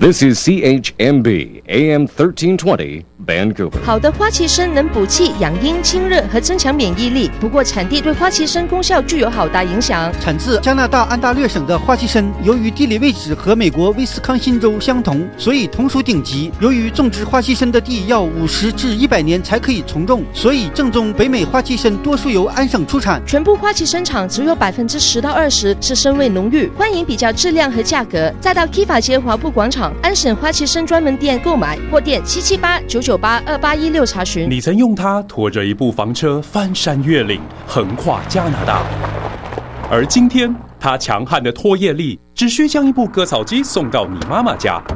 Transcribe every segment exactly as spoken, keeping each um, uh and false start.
This is C H M B A M thirteen twenty Vancouver。 好的花旗参能补气、养阴、清热和增强免疫力，不过产地对花旗参功效具有好大影响。 产自加拿大安大略省的花旗参，由于地理位置和美国威斯康辛州相同，所以同属顶级。由于种植花旗参的地要五十至一百年才可以从种，所以正宗北美花旗参多数由安省出产。 全部花旗参厂只有百分之十到二十是参味浓郁，欢迎比较质量和价格，再到 Kiva 街华埠广场安省花旗参专门店购买，或电七七八九九八二八一六查询。 你曾用它拖着一部房车翻山越岭，横跨加拿大，而今天它强悍的拖曳力只需将一部割草机送到你妈妈家。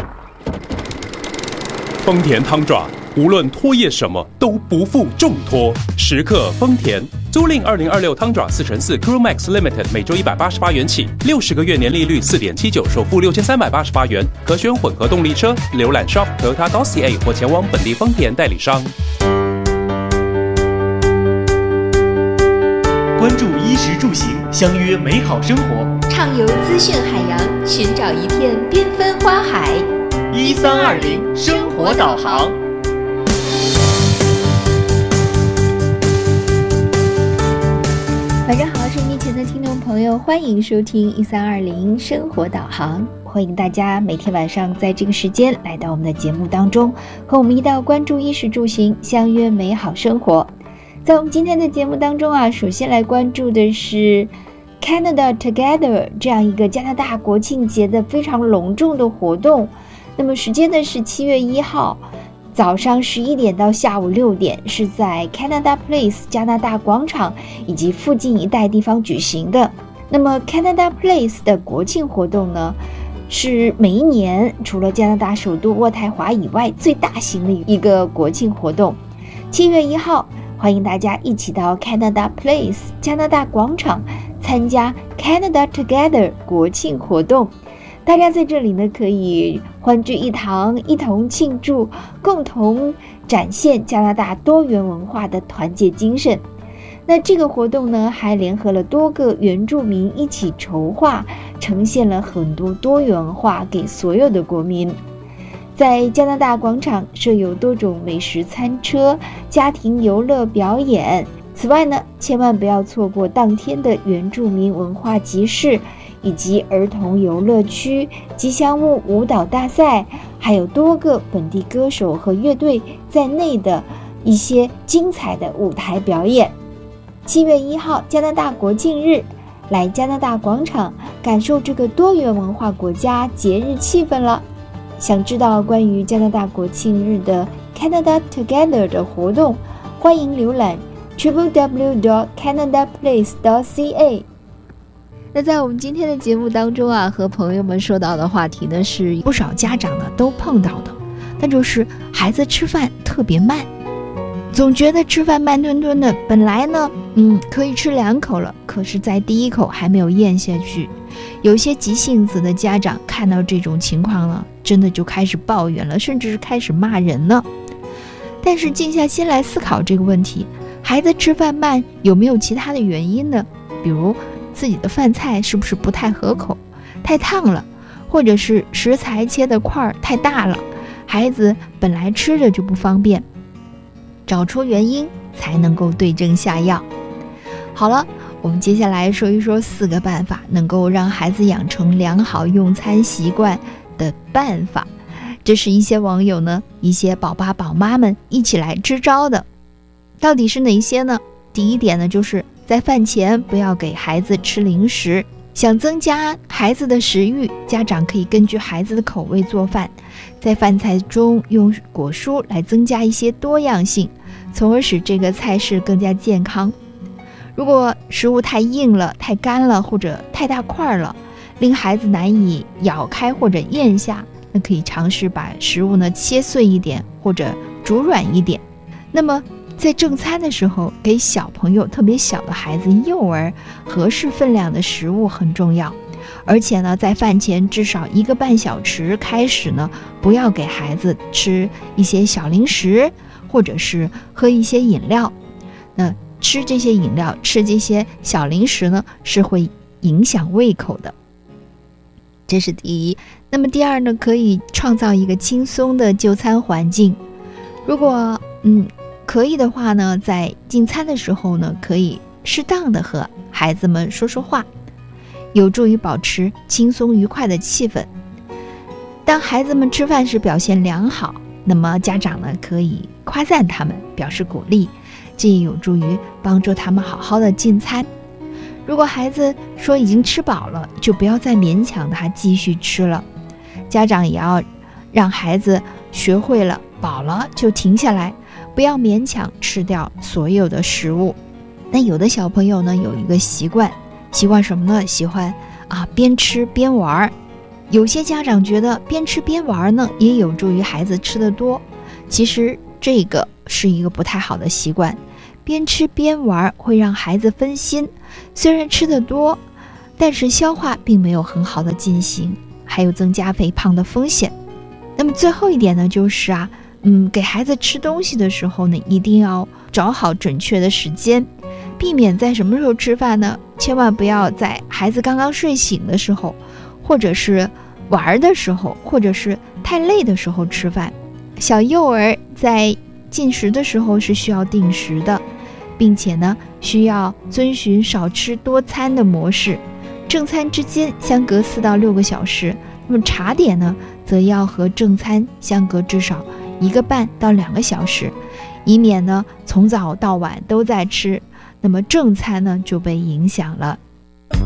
丰田汤爪无论拖曳什么都不负重托，时刻丰田。租赁二零二六汤爪四乘四 Crew Max Limited 每周一百八十八元起，六十个月年利率 四点七九， 首付六千三百八十八元，可选混合动力车。浏览 shop Toyota dot C A 或前往本地丰田代理商。 关注衣食住行，相约美好生活。 畅游资讯海洋，寻找一片缤纷花海。 一三二零生活导航。 晚上好，收音机前的听众朋友，欢迎收听一三二零生活导航。欢迎大家每天晚上在这个时间来到我们的节目当中，和我们一道关注衣食住行，相约美好生活。在我们今天的节目当中啊，首先来关注的是 Canada Together 这样一个加拿大国庆节的非常隆重的活动。那么时间呢是七月一号早上十一点到下午六点，是在 Canada Place 加拿大广场以及附近一带地方举行的。那么 Canada Place 的国庆活动呢，是每一年除了加拿大首都渥太华以外最大型的一个国庆活动。七月一号，欢迎大家一起到 Canada Place 加拿大广场参加 Canada Together 国庆活动。大家在这里呢，可以欢聚一堂，一同庆祝，共同展现加拿大多元文化的团结精神。那这个活动呢，还联合了多个原住民一起筹划，呈现了很多多元文化给所有的国民。在加拿大广场设有多种美食餐车、家庭游乐表演。此外呢，千万不要错过当天的原住民文化集市，以及儿童游乐区、吉祥物舞蹈大赛，还有多个本地歌手和乐队在内的一些精彩的舞台表演。七月一号，加拿大国庆日，来加拿大广场感受这个多元文化国家节日气氛了。想知道关于加拿大国庆日的 Canada Together 的活动，欢迎浏览 double-u double-u double-u dot canada place dot c a。那在我们今天的节目当中啊，和朋友们说到的话题呢，是不少家长呢都碰到的，那就是孩子吃饭特别慢，总觉得吃饭慢吞吞的，本来呢，嗯，可以吃两口了，可是在第一口还没有咽下去。有些急性子的家长看到这种情况呢，真的就开始抱怨了，甚至是开始骂人了。但是静下心来思考这个问题，孩子吃饭慢有没有其他的原因呢？比如自己的饭菜是不是不太合口，太烫了，或者是食材切的块太大了，孩子本来吃着就不方便。找出原因才能够对症下药。好了，我们接下来说一说四个办法能够让孩子养成良好用餐习惯的办法。这是一些网友呢，一些宝爸宝妈们一起来支招的。到底是哪些呢？第一点呢，就是在饭前不要给孩子吃零食。想增加孩子的食欲，家长可以根据孩子的口味做饭，在饭菜中用果蔬来增加一些多样性，从而使这个菜式更加健康。如果食物太硬了、太干了或者太大块了，令孩子难以咬开或者咽下，那可以尝试把食物呢切碎一点或者煮软一点。那么在正餐的时候，给小朋友，特别小的孩子、幼儿合适分量的食物很重要。而且呢，在饭前至少一个半小时开始呢，不要给孩子吃一些小零食，或者是喝一些饮料。那吃这些饮料、吃这些小零食呢，是会影响胃口的。 这是第一。那么第二呢，可以创造一个轻松的就餐环境。如果嗯可以的话呢，在进餐的时候呢，可以适当的和孩子们说说话，有助于保持轻松愉快的气氛。当孩子们吃饭时表现良好，那么家长呢可以夸赞他们，表示鼓励，这也有助于帮助他们好好的进餐。如果孩子说已经吃饱了，就不要再勉强他继续吃了。家长也要让孩子学会了饱了就停下来，不要勉强吃掉所有的食物。那有的小朋友呢有一个习惯，习惯什么呢？喜欢啊边吃边玩。有些家长觉得边吃边玩呢也有助于孩子吃得多，其实这个是一个不太好的习惯。边吃边玩会让孩子分心，虽然吃得多，但是消化并没有很好的进行，还有增加肥胖的风险。那么最后一点呢，就是啊，嗯，给孩子吃东西的时候呢，一定要找好准确的时间，避免在什么时候吃饭呢？千万不要在孩子刚刚睡醒的时候，或者是玩的时候，或者是太累的时候吃饭。小幼儿在进食的时候是需要定时的，并且呢，需要遵循少吃多餐的模式。正餐之间相隔四到六个小时，那么茶点呢，则要和正餐相隔至少一个半到两个小时，以免呢从早到晚都在吃，那么正餐呢就被影响了。